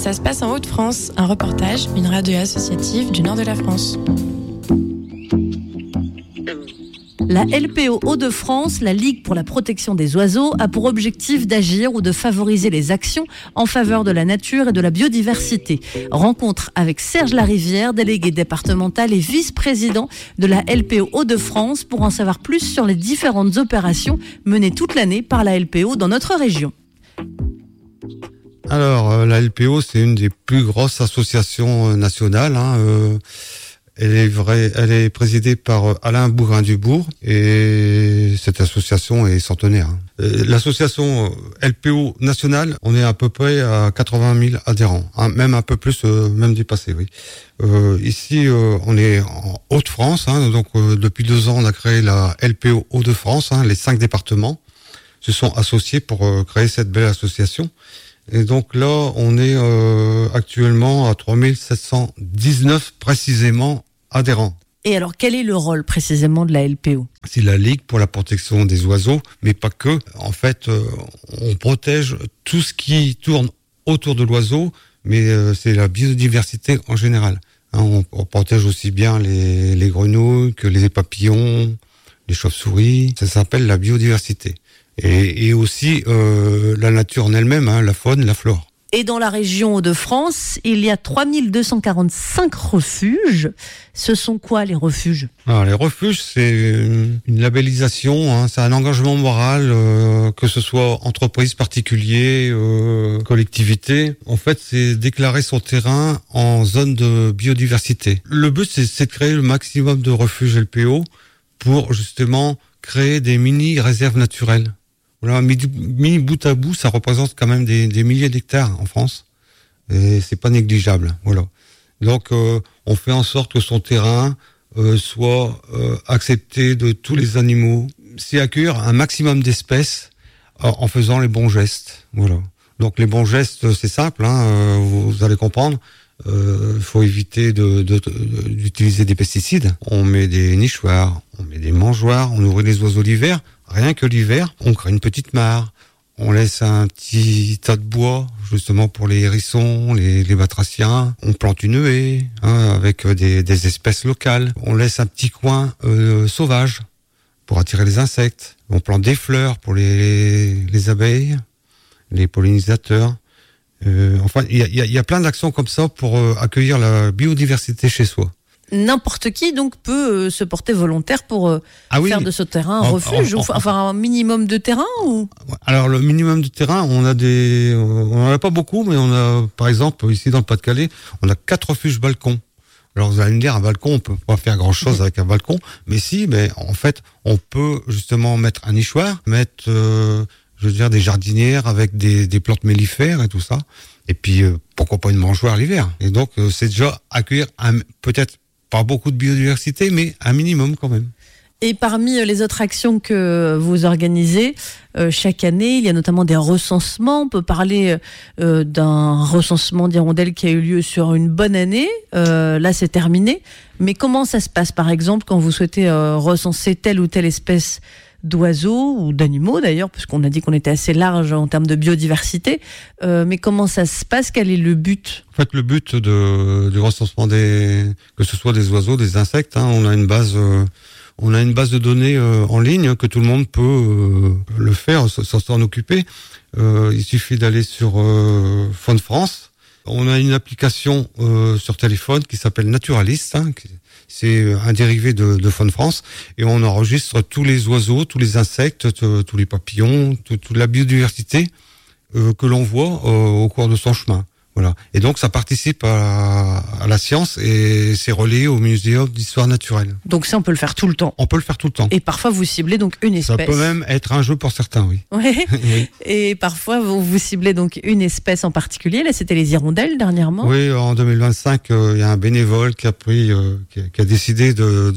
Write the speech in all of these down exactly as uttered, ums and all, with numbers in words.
Ça se passe en Hauts-de-France, un reportage, une radio associative du nord de la France. La L P O Hauts-de-France, la Ligue pour la protection des oiseaux, a pour objectif d'agir ou de favoriser les actions en faveur de la nature et de la biodiversité. Rencontre avec Serge Larivière, délégué départemental et vice-président de la L P O Hauts-de-France, pour en savoir plus sur les différentes opérations menées toute l'année par la L P O dans notre région. Alors, euh, la L P O, c'est une des plus grosses associations euh, nationales. Hein, euh, elle est vraie, elle est présidée par euh, Alain Bougrain-Dubourg et cette association est centenaire. Hein. Euh, l'association euh, L P O nationale, on est à peu près à quatre-vingt mille adhérents, hein, même un peu plus, euh, même dépassé, oui. Euh, ici, euh, on est en Hauts-de-France, hein, donc euh, depuis deux ans, on a créé la L P O Hauts-de-France, hein, les cinq départements se sont associés pour euh, créer cette belle association. Et donc là, on est euh, actuellement à trois mille sept cent dix-neuf précisément adhérents. Et alors, quel est le rôle précisément de la L P O ? C'est la Ligue pour la protection des oiseaux, mais pas que. En fait, euh, on protège tout ce qui tourne autour de l'oiseau, mais euh, c'est la biodiversité en général. Hein, on, on protège aussi bien les, les grenouilles que les papillons, les chauves-souris. Ça s'appelle la biodiversité. Et, et aussi euh, la nature en elle-même, hein, la faune, la flore. Et dans la région Hauts-de-France, il y a trois mille deux cent quarante-cinq refuges. Ce sont quoi les refuges ? Alors, les refuges, c'est une, une labellisation, hein, c'est un engagement moral, euh, que ce soit entreprise, particulier, euh, collectivité. En fait, c'est déclarer son terrain en zone de biodiversité. Le but, c'est, c'est de créer le maximum de refuges L P O pour justement créer des mini-réserves naturelles. Voilà, mis, mis bout à bout, ça représente quand même des, des milliers d'hectares en France, et c'est pas négligeable. Voilà. Donc, euh, on fait en sorte que son terrain euh, soit euh, accepté de tous les animaux. C'est accueillir un maximum d'espèces euh, en faisant les bons gestes. Voilà. Donc, les bons gestes, c'est simple, hein, euh, vous, vous allez comprendre. Il euh, faut éviter de, de, de, d'utiliser des pesticides. On met des nichoirs, on met des mangeoires, on nourrit les oiseaux l'hiver. Rien que l'hiver, on crée une petite mare. On laisse un petit tas de bois, justement pour les hérissons, les, les batraciens. On plante une haie, hein, avec des, des espèces locales. On laisse un petit coin euh, sauvage pour attirer les insectes. On plante des fleurs pour les, les abeilles, les pollinisateurs. Euh, enfin, il y a, y, a, y a plein d'actions comme ça pour euh, accueillir la biodiversité chez soi. N'importe qui donc peut euh, se porter volontaire pour euh, ah oui. faire de ce terrain un en, refuge, en, en, enfin un minimum de terrain ou ? Alors le minimum de terrain, on a des, on en a pas beaucoup, mais on a, par exemple ici dans le Pas-de-Calais, on a quatre refuges balcons. Alors vous allez me dire, un balcon, on peut pas faire grand chose avec un balcon, mais si, mais en fait, on peut justement mettre un nichoir, mettre, euh, je veux dire, des jardinières avec des, des plantes mellifères et tout ça, et puis euh, pourquoi pas une mangeoire l'hiver. Et donc euh, c'est déjà accueillir un, peut-être pas beaucoup de biodiversité, mais un minimum quand même. Et parmi les autres actions que vous organisez euh, chaque année, il y a notamment des recensements. On peut parler euh, d'un recensement d'hirondelles qui a eu lieu sur une bonne année. Euh, là, c'est terminé. Mais comment ça se passe, par exemple, quand vous souhaitez euh, recenser telle ou telle espèce d'oiseaux ou d'animaux d'ailleurs, puisqu'on a dit qu'on était assez large en termes de biodiversité. Euh, mais comment ça se passe ? Quel est le but ? En fait, le but de, du recensement des, que ce soit des oiseaux, des insectes, hein, on a une base, euh, on a une base de données euh, en ligne que tout le monde peut euh, le faire, s'en s'en occuper. Euh, il suffit d'aller sur euh, Faune France. On a une application euh, sur téléphone qui s'appelle Naturalist, hein, qui, c'est un dérivé de, de Faune France, et on enregistre tous les oiseaux, tous les insectes, t- tous les papillons, t- toute la biodiversité euh, que l'on voit euh, au cours de son chemin. Voilà. Et donc ça participe à, à la science et c'est relayé au Muséum d'histoire naturelle. Donc ça, on peut le faire tout le temps. On peut le faire tout le temps. Et parfois vous ciblez donc une espèce. Ça peut même être un jeu pour certains, oui. Ouais. Oui. Et parfois vous, vous ciblez donc une espèce en particulier. Là, c'était les hirondelles dernièrement. Oui, en deux mille vingt-cinq, il euh, y a un bénévole qui a pris, euh, qui, a, qui a décidé de,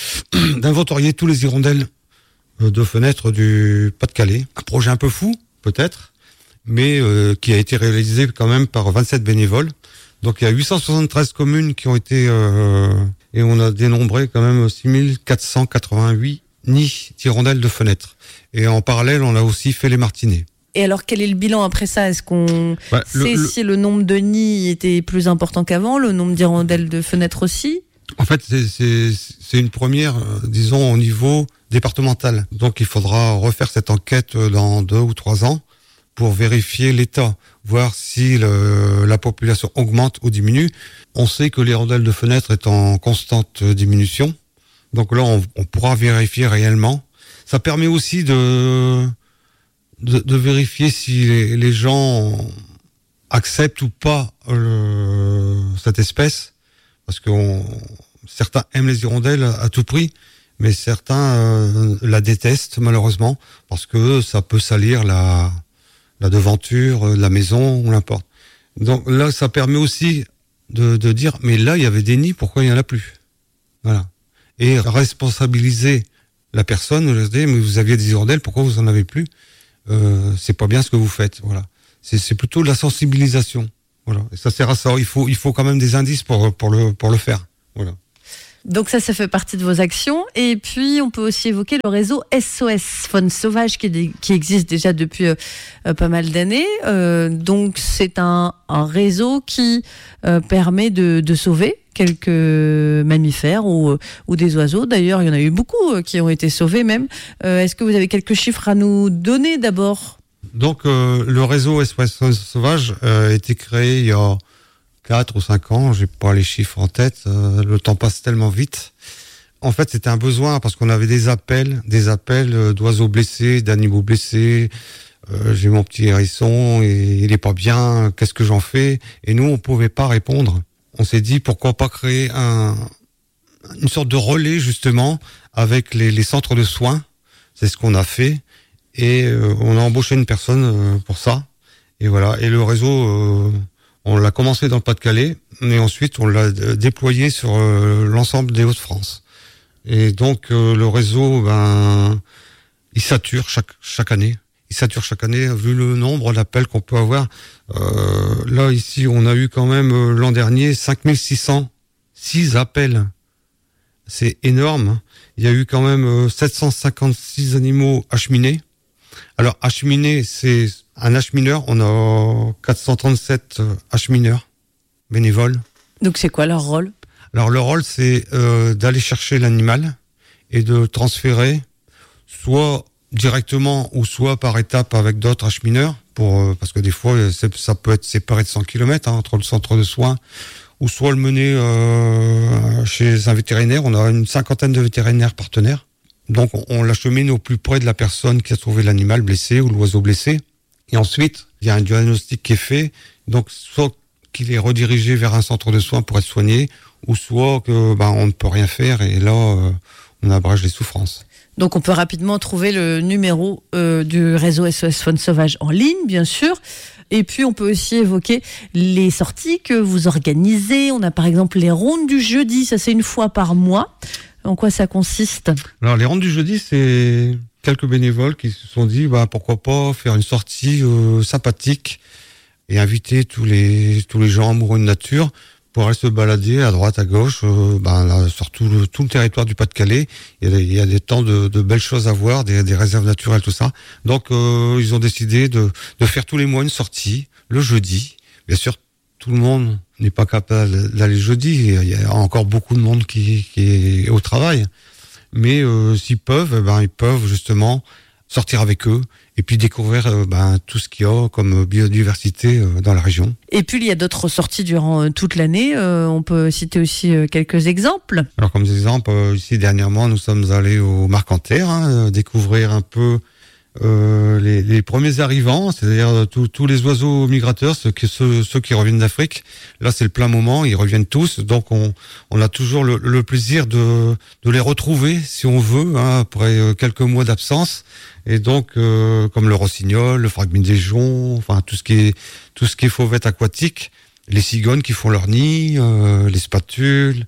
de d'inventorier tous les hirondelles euh, de fenêtres du Pas-de-Calais. Un projet un peu fou, peut-être, mais euh, qui a été réalisé quand même par vingt-sept bénévoles. Donc il y a huit cent soixante-treize communes qui ont été euh, et on a dénombré quand même six mille quatre cent quatre-vingt-huit nids d'hirondelles de fenêtres. Et en parallèle, on a aussi fait les martinets. Et alors, quel est le bilan après ça? Est-ce qu'on bah, sait le, si le nombre de nids était plus important qu'avant, le nombre d'hirondelles de fenêtres aussi? En fait, c'est, c'est, c'est une première, euh, disons, au niveau départemental. Donc, il faudra refaire cette enquête dans deux ou trois ans pour vérifier l'état, voir si le, la population augmente ou diminue. On sait que l'hirondelle de fenêtre est en constante diminution. Donc là, on, on pourra vérifier réellement. Ça permet aussi de, de, de vérifier si les, les gens acceptent ou pas le, cette espèce. Parce que on, certains aiment les hirondelles à tout prix, mais certains euh, la détestent malheureusement, parce que ça peut salir la, la devanture, la maison, ou n'importe. Donc là, ça permet aussi de, de dire, mais là, il y avait des nids, pourquoi il n'y en a plus? Voilà. Et responsabiliser la personne, leur dire, mais vous aviez des hirondelles, pourquoi vous en avez plus? euh, C'est pas bien ce que vous faites. Voilà. C'est, c'est plutôt de la sensibilisation. Voilà. Et ça sert à ça. Il faut, il faut quand même des indices pour, pour le, pour le faire. Voilà. Donc ça, ça fait partie de vos actions. Et puis, on peut aussi évoquer le réseau S O S Faune Sauvage qui, qui existe déjà depuis euh, pas mal d'années. Euh, donc, c'est un, un réseau qui euh, permet de, de sauver quelques mammifères ou, ou des oiseaux. D'ailleurs, il y en a eu beaucoup qui ont été sauvés même. Euh, est-ce que vous avez quelques chiffres à nous donner d'abord? Donc, euh, le réseau S O S Faune Sauvage euh, a été créé il y a quatre ou cinq ans, j'ai pas les chiffres en tête, euh, le temps passe tellement vite. En fait, c'était un besoin parce qu'on avait des appels, des appels euh, d'oiseaux blessés, d'animaux blessés. Euh, j'ai mon petit hérisson et il est pas bien, qu'est-ce que j'en fais? Et nous, on pouvait pas répondre. On s'est dit pourquoi pas créer un, une sorte de relais justement avec les, les centres de soins. C'est ce qu'on a fait et euh, on a embauché une personne euh, pour ça. Et voilà. Et le réseau. Euh, On l'a commencé dans le Pas-de-Calais, mais ensuite on l'a déployé sur euh, l'ensemble des Hauts-de-France. Et donc euh, le réseau, ben, il sature chaque chaque année. Il sature chaque année, vu le nombre d'appels qu'on peut avoir. Euh, là ici, on a eu quand même euh, l'an dernier cinq mille six cent six appels. C'est énorme. Il y a eu quand même euh, sept cent cinquante-six animaux acheminés. Alors acheminés, c'est un achemineur, on a quatre cent trente-sept achemineurs bénévoles. Donc c'est quoi leur rôle? Alors leur rôle, c'est euh, d'aller chercher l'animal et de transférer, soit directement ou soit par étape avec d'autres achemineurs, pour, euh, parce que des fois c'est, ça peut être séparé de cent kilomètres hein, entre le centre de soins, ou soit le mener euh, chez un vétérinaire. On a une cinquantaine de vétérinaires partenaires. Donc on, on l'achemine au plus près de la personne qui a trouvé l'animal blessé ou l'oiseau blessé. Et ensuite, il y a un diagnostic qui est fait. Donc soit qu'il est redirigé vers un centre de soins pour être soigné, ou soit que ben on ne peut rien faire et là euh, on abrège les souffrances. Donc on peut rapidement trouver le numéro euh, du réseau S O S Faune Sauvage en ligne, bien sûr. Et puis on peut aussi évoquer les sorties que vous organisez. On a par exemple les rondes du jeudi, ça c'est une fois par mois. En quoi ça consiste? Alors les rondes du jeudi, c'est quelques bénévoles qui se sont dit bah pourquoi pas faire une sortie euh, sympathique et inviter tous les tous les gens amoureux de nature pour aller se balader à droite à gauche euh, ben là, sur tout le, tout le territoire du Pas-de-Calais. Il y a, il y a des temps de, de belles choses à voir, des, des réserves naturelles, tout ça. Donc euh, ils ont décidé de de faire tous les mois une sortie le jeudi. Bien sûr, tout le monde n'est pas capable d'aller jeudi. Il y a encore beaucoup de monde qui, qui est au travail. Mais euh, s'ils peuvent, ben ils peuvent justement sortir avec eux et puis découvrir euh, ben tout ce qu'il y a comme biodiversité euh, dans la région. Et puis il y a d'autres sorties durant euh, toute l'année. Euh, on peut citer aussi euh, quelques exemples. Alors comme exemple, euh, ici dernièrement, nous sommes allés au Marcanterre, hein, euh, découvrir un peu Euh, les, les premiers arrivants, c'est-à-dire tous, tous les oiseaux migrateurs, ceux qui, ceux, ceux qui reviennent d'Afrique. Là, c'est le plein moment, ils reviennent tous, donc on, on a toujours le, le plaisir de, de les retrouver, si on veut, hein, après quelques mois d'absence. Et donc, euh, comme le rossignol, le fragmine-des-joncs, enfin tout ce qui est tout ce qui est fauvette aquatique, les cigognes qui font leur nid, euh, les spatules.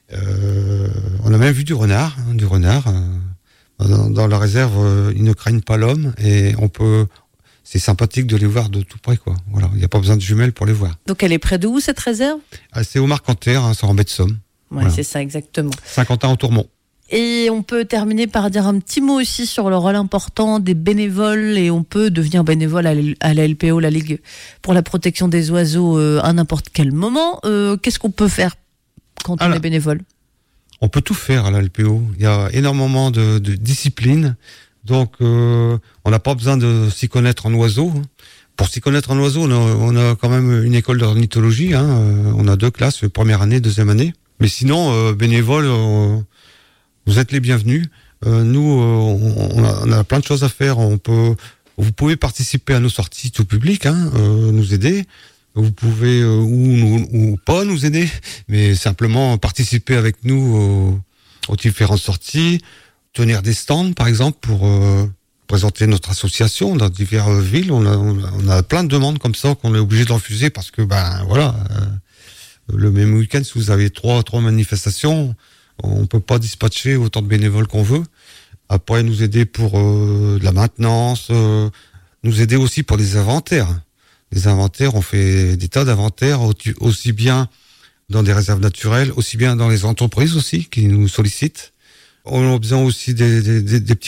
Euh, on a même vu du renard, hein, du renard. Euh, Dans, dans la réserve, euh, ils ne craignent pas l'homme et on peut. C'est sympathique de les voir de tout près, quoi. Voilà, il n'y a pas besoin de jumelles pour les voir. Donc elle est près d'où cette réserve? Ah, c'est au Marcanterre, hein, c'est en baie de Somme. Ouais, voilà. C'est ça exactement. Saint-Quentin-en-Tourmont. Et on peut terminer par dire un petit mot aussi sur le rôle important des bénévoles, et on peut devenir bénévole à la L P O, la Ligue pour la protection des oiseaux, euh, à n'importe quel moment. Euh, qu'est-ce qu'on peut faire quand Alors, on est bénévole? On peut tout faire à la L P O. Il y a énormément de, de disciplines. Donc, euh, on n'a pas besoin de s'y connaître en oiseaux. Pour s'y connaître en oiseaux, on a, on a quand même une école d'ornithologie. Hein. On a deux classes, première année, deuxième année. Mais sinon, euh, bénévoles, euh, vous êtes les bienvenus. Euh, nous, euh, on, a, on a plein de choses à faire. On peut, vous pouvez participer à nos sorties tout public, hein, euh, nous aider. Vous pouvez euh, ou, ou pas nous aider, mais simplement participer avec nous aux, aux différentes sorties, tenir des stands, par exemple, pour euh, présenter notre association dans diverses villes. On a, on a plein de demandes comme ça qu'on est obligé de refuser parce que, ben voilà, euh, le même week-end, si vous avez trois, trois manifestations, on peut pas dispatcher autant de bénévoles qu'on veut. Après, nous aider pour euh, de la maintenance, euh, nous aider aussi pour des inventaires. Les inventaires, on fait des tas d'inventaires, aussi bien dans des réserves naturelles, aussi bien dans les entreprises aussi, qui nous sollicitent. On a besoin aussi des, des, des, des petits